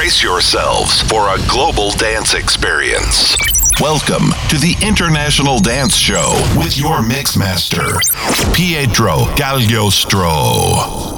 Brace yourselves for a global dance experience. Welcome to the International Dance Show with your mix master, Pietro Cagliostro.